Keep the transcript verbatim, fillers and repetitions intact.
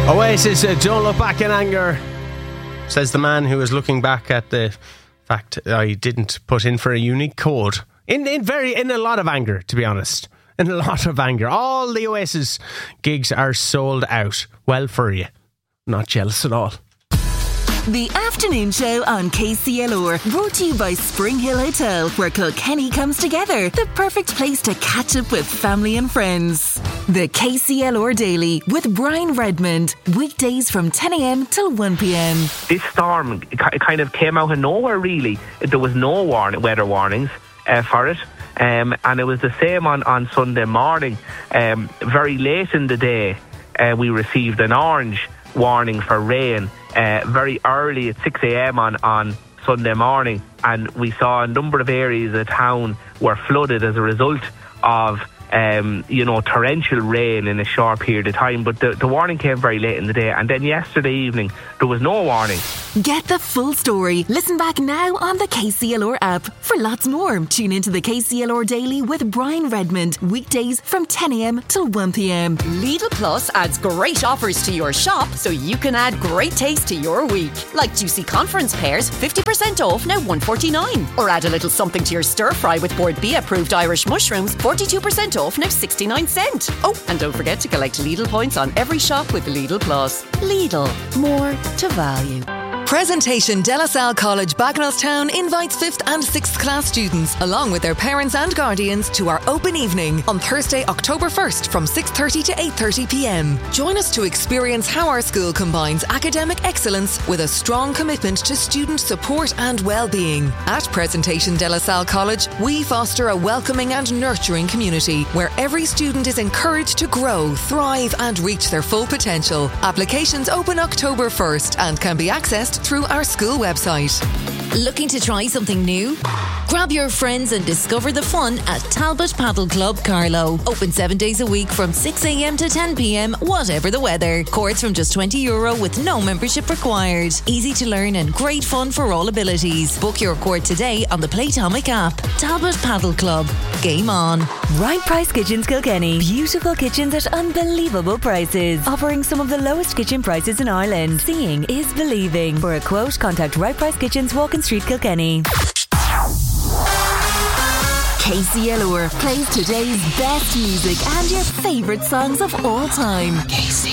Oasis, uh, Don't Look Back in Anger, says the man who is looking back at the fact I didn't put in for a unique code. In in very in a lot of anger, to be honest. In a lot of anger. All the Oasis gigs are sold out. Well for you. Not jealous at all. The afternoon show on K C L R, brought to you by Spring Hill Hotel, where Kilkenny comes together. The perfect place to catch up with family and friends. The K C L R Daily with Brian Redmond, weekdays from ten a.m. till one p.m. This storm it kind of came out of nowhere, really. There was no warning, weather warnings uh, for it. Um, and it was the same on, on Sunday morning. Um, very late in the day, uh, we received an orange warning for rain. Uh, very early at six a.m. on, on Sunday morning, and we saw a number of areas of town were flooded as a result of um, you know, torrential rain in a short period of time. But the, the warning came very late in the day, and then yesterday evening there was no warning. Get the full story. Listen back now on the K C L R app. For lots more, tune into the K C L R Daily with Brian Redmond, weekdays from ten a.m. till one p.m. Lidl Plus adds great offers to your shop so you can add great taste to your week. Like juicy conference pears, fifty percent off, now one forty-nine. Or add a little something to your stir fry with Board B approved Irish mushrooms, forty-two percent off, now sixty-nine cents. Oh, and don't forget to collect Lidl points on every shop with Lidl Plus. Lidl, more to value. Presentation De La Salle College, Bagenalstown invites fifth and sixth class students, along with their parents and guardians, to our open evening on Thursday, October first from six thirty to eight thirty p.m. Join us to experience how our school combines academic excellence with a strong commitment to student support and well-being. At Presentation De La Salle College, we foster a welcoming and nurturing community where every student is encouraged to grow, thrive and reach their full potential. Applications open October first and can be accessed through our school website. Looking to try something new? Grab your friends and discover the fun at Talbot Paddle Club Carlow. Open seven days a week from six a.m. to ten p.m, whatever the weather. Courts from just twenty euro with no membership required. Easy to learn and great fun for all abilities. Book your court today on the Playtomic app. Talbot Paddle Club. Game on. Right Price Kitchens Kilkenny. Beautiful kitchens at unbelievable prices. Offering some of the lowest kitchen prices in Ireland. Seeing is believing. For a quote, contact Right Price Kitchens, Walking Street, Kilkenny. K C L R plays today's best music and your favourite songs of all time. K C